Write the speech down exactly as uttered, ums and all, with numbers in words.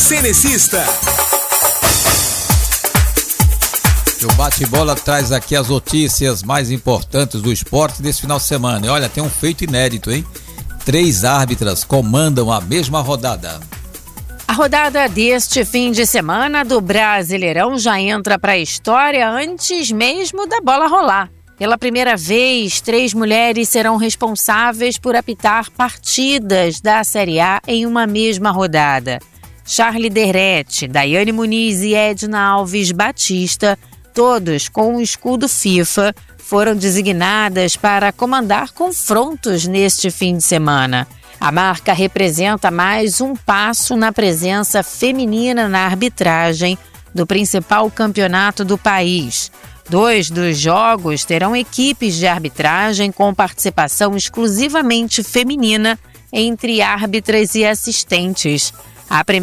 Cenecista. O bate-bola traz aqui as notícias mais importantes do esporte desse final de semana. E olha, tem um feito inédito, hein? Três árbitras comandam a mesma rodada. A rodada deste fim de semana do Brasileirão já entra para a história antes mesmo da bola rolar. Pela primeira vez, três mulheres serão responsáveis por apitar partidas da Série A em uma mesma rodada. Charlie Derrete, Daiane Muniz e Edna Alves Batista, todos com o escudo FIFA, foram designadas para comandar confrontos neste fim de semana. A marca representa mais um passo na presença feminina na arbitragem do principal campeonato do país. Dois dos jogos terão equipes de arbitragem com participação exclusivamente feminina entre árbitras e assistentes. A primeira